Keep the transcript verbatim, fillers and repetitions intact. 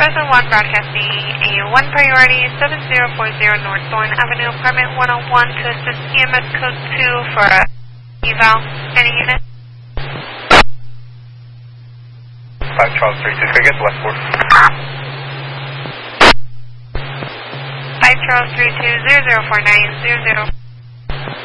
Plaza one broadcasting a one priority seven zero four zero North Thorn Avenue, apartment one oh one to assist E M S code two for a eval. Any unit? five Charles three two, can I get to Westport? five Charles three two zero zero four nine zero zero.